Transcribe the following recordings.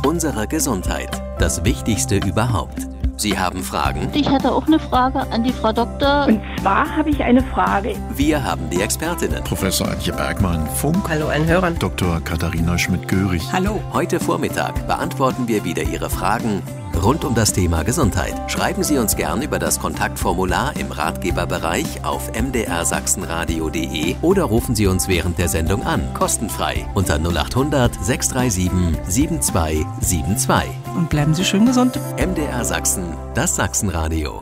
Unsere Gesundheit. Das Wichtigste überhaupt. Sie haben Fragen? Ich hätte auch eine Frage an die Frau Doktor. Und zwar habe ich eine Frage. Wir haben die Expertinnen. Professor Antje Bergmann, Funk. Hallo an Hörern. Dr. Katharina Schmidt-Görig. Hallo. Heute Vormittag beantworten wir wieder Ihre Fragen rund um das Thema Gesundheit. Schreiben Sie uns gern über das Kontaktformular im Ratgeberbereich auf mdrsachsenradio.de oder rufen Sie uns während der Sendung an, kostenfrei, unter 0800 637 7272. Und bleiben Sie schön gesund. MDR Sachsen, das Sachsenradio.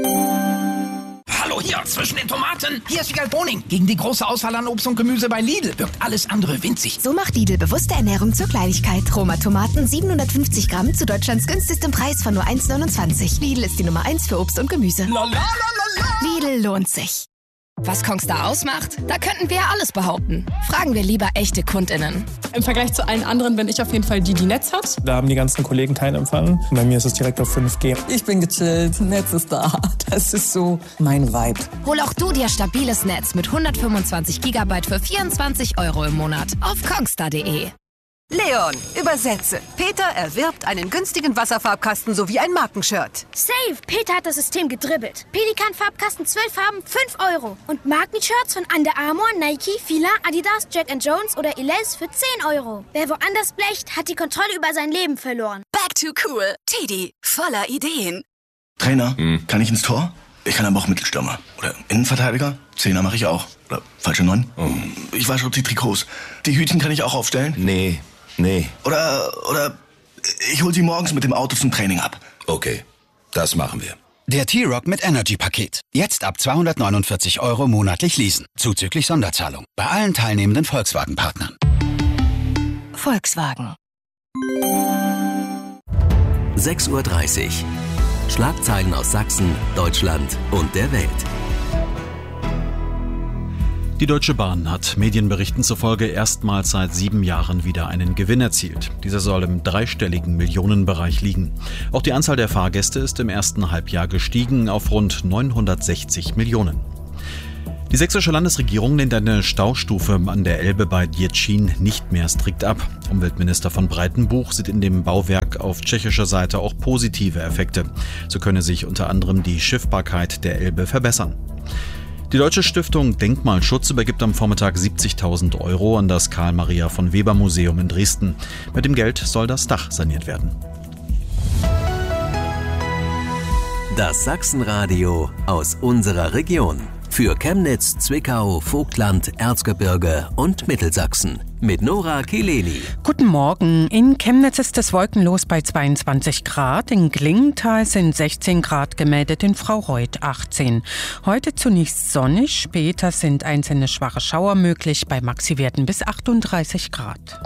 Hallo hier, zwischen den Tomaten. Hier ist Wiegald Boning. Gegen die große Auswahl an Obst und Gemüse bei Lidl wirkt alles andere winzig. So macht Lidl bewusste Ernährung zur Kleinigkeit. Roma-Tomaten 750 Gramm zu Deutschlands günstigstem Preis von nur 1,29. Lidl ist die Nummer 1 für Obst und Gemüse. Lidl lohnt sich. Was Kongstar ausmacht? Da könnten wir ja alles behaupten. Fragen wir lieber echte KundInnen. Im Vergleich zu allen anderen bin ich auf jeden Fall die Netz hat. Da haben die ganzen Kollegen keinen Empfang. Bei mir ist es direkt auf 5G. Ich bin gechillt, Netz ist da. Das ist so mein Vibe. Hol auch du dir stabiles Netz mit 125 GB für 24 € im Monat auf kongstar.de. Leon, übersetze. Peter erwirbt einen günstigen Wasserfarbkasten sowie ein Markenshirt. Safe! Peter hat das System gedribbelt. Pelikan-Farbkasten 12 Farben, 5 €. Und Markenshirts von Under Armour, Nike, Fila, Adidas, Jack & Jones oder Elize für 10 €. Wer woanders blecht, hat die Kontrolle über sein Leben verloren. Back to cool. Teddy, voller Ideen. Trainer, kann ich ins Tor? Ich kann aber auch Mittelstürmer. Oder Innenverteidiger? Zehner mache ich auch. Oder falsche 9? Ich wasche die Trikots. Die Hütchen kann ich auch aufstellen? Nee. Oder ich hol sie morgens mit dem Auto zum Training ab. Okay, das machen wir. Der T-Rock mit Energy-Paket. Jetzt ab 249 € monatlich leasen. Zuzüglich Sonderzahlung. Bei allen teilnehmenden Volkswagen-Partnern. Volkswagen. 6:30 Uhr. Schlagzeilen aus Sachsen, Deutschland und der Welt. Die Deutsche Bahn hat Medienberichten zufolge erstmals seit 7 Jahren wieder einen Gewinn erzielt. Dieser soll im dreistelligen Millionenbereich liegen. Auch die Anzahl der Fahrgäste ist im ersten Halbjahr gestiegen auf rund 960 Millionen. Die sächsische Landesregierung lehnt eine Staustufe an der Elbe bei Děčín nicht mehr strikt ab. Umweltminister von Breitenbuch sieht in dem Bauwerk auf tschechischer Seite auch positive Effekte. So könne sich unter anderem die Schiffbarkeit der Elbe verbessern. Die Deutsche Stiftung Denkmalschutz übergibt am Vormittag 70.000 € an das Karl-Maria-von-Weber-Museum in Dresden. Mit dem Geld soll das Dach saniert werden. Das Sachsenradio aus unserer Region. Für Chemnitz, Zwickau, Vogtland, Erzgebirge und Mittelsachsen. Mit Nora Kileni. Guten Morgen. In Chemnitz ist es wolkenlos bei 22 Grad. In Klingenthal sind 16 Grad gemeldet, in Fraureuth 18. Heute zunächst sonnig, später sind einzelne schwache Schauer möglich, bei Maxiwerten bis 38 Grad.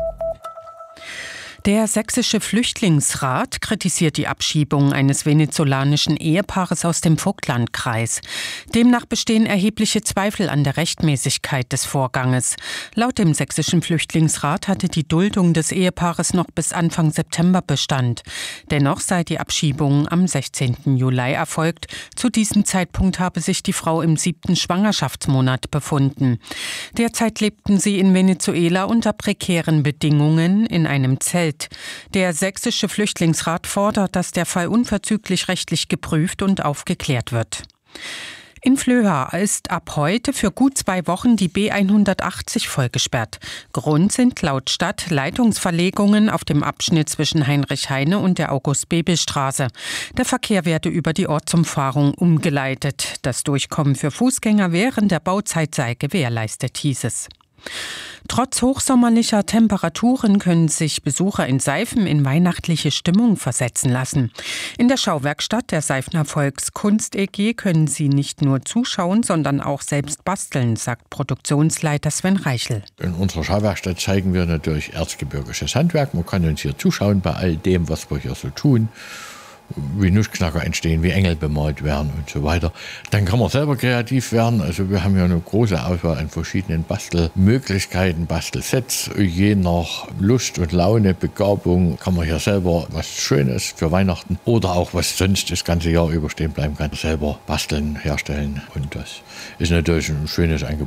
Der sächsische Flüchtlingsrat kritisiert die Abschiebung eines venezolanischen Ehepaares aus dem Vogtlandkreis. Demnach bestehen erhebliche Zweifel an der Rechtmäßigkeit des Vorganges. Laut dem sächsischen Flüchtlingsrat hatte die Duldung des Ehepaares noch bis Anfang September Bestand. Dennoch sei die Abschiebung am 16. Juli erfolgt. Zu diesem Zeitpunkt habe sich die Frau im 7. Schwangerschaftsmonat befunden. Derzeit lebten sie in Venezuela unter prekären Bedingungen in einem Zelt. Der sächsische Flüchtlingsrat fordert, dass der Fall unverzüglich rechtlich geprüft und aufgeklärt wird. In Flöha ist ab heute für gut 2 Wochen die B180 vollgesperrt. Grund sind laut Stadt Leitungsverlegungen auf dem Abschnitt zwischen Heinrich-Heine und der August-Bebel-Straße. Der Verkehr werde über die Ortsumfahrung umgeleitet. Das Durchkommen für Fußgänger während der Bauzeit sei gewährleistet, hieß es. Trotz hochsommerlicher Temperaturen können sich Besucher in Seifen in weihnachtliche Stimmung versetzen lassen. In der Schauwerkstatt der Seifener Volkskunst EG können sie nicht nur zuschauen, sondern auch selbst basteln, sagt Produktionsleiter Sven Reichel. In unserer Schauwerkstatt zeigen wir natürlich erzgebirgisches Handwerk. Man kann uns hier zuschauen bei all dem, was wir hier so tun. Wie Nussknacker entstehen, wie Engel bemalt werden und so weiter. Dann kann man selber kreativ werden. Also wir haben ja eine große Auswahl an verschiedenen Bastelmöglichkeiten, Bastelsets. Je nach Lust und Laune, Begabung kann man hier selber was Schönes für Weihnachten oder auch was sonst das ganze Jahr über stehen bleiben kann, selber basteln, herstellen. Und das ist natürlich ein schönes Angebot.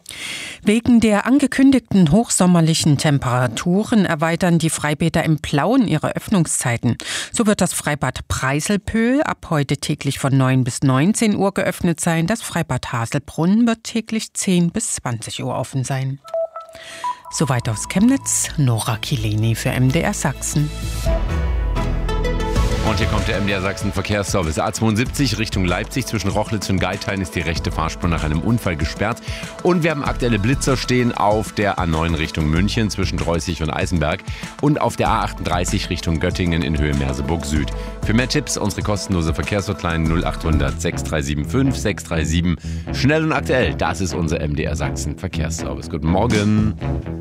Wegen der angekündigten hochsommerlichen Temperaturen erweitern die Freibäder im Plauen ihre Öffnungszeiten. So wird das Freibad Preiselpöhl ab heute täglich von 9 bis 19 Uhr geöffnet sein. Das Freibad Haselbrunn wird täglich 10 bis 20 Uhr offen sein. Soweit aus Chemnitz, Nora Kileni für MDR Sachsen. Und hier kommt der MDR Sachsen Verkehrsservice. A72 Richtung Leipzig zwischen Rochlitz und Geithain ist die rechte Fahrspur nach einem Unfall gesperrt. Und wir haben aktuelle Blitzer stehen auf der A9 Richtung München zwischen Dreußig und Eisenberg und auf der A38 Richtung Göttingen in Höhe Merseburg Süd. Für mehr Tipps unsere kostenlose Verkehrshotline 0800 6375 637. Schnell und aktuell, das ist unser MDR Sachsen Verkehrsservice. Guten Morgen.